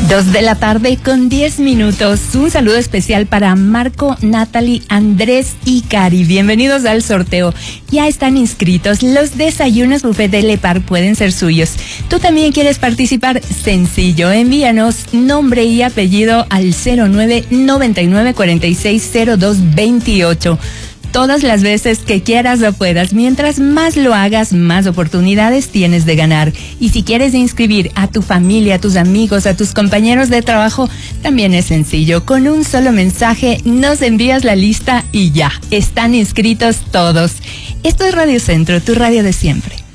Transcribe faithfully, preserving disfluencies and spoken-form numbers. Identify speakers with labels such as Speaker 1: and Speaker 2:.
Speaker 1: Dos de la tarde con diez minutos. Un saludo especial para Marco, Natalie, Andrés y Cari. Bienvenidos al sorteo. Ya están inscritos. Los desayunos buffet de Lepar pueden ser suyos. ¿Tú también quieres participar? Sencillo. Envíanos nombre y apellido al cero nueve noventa y nueve cuarenta y seis cero dos veintiocho. Todas las veces que quieras o puedas. Mientras más lo hagas, más oportunidades tienes de ganar. Y si quieres inscribir a tu familia, a tus amigos, a tus compañeros de trabajo, también es sencillo. Con un solo mensaje nos envías la lista y ya, están inscritos todos. Esto es Radio Centro, tu radio de siempre.